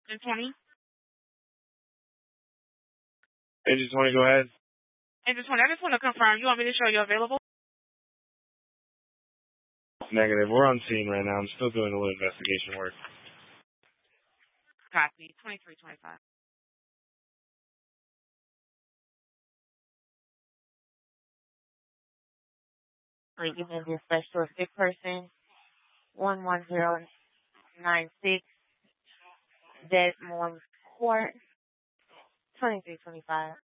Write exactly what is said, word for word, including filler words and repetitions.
And twenty. Agent twenty, go ahead. Agent twenty, I just want to confirm. You want me to show you available? Negative. We're on scene right now. I'm still doing a little investigation work. Copy. twenty-three twenty-five. Lincoln is dispatch to a sick person. one one zero nine six. Deadmore Court. twenty-three twenty-five.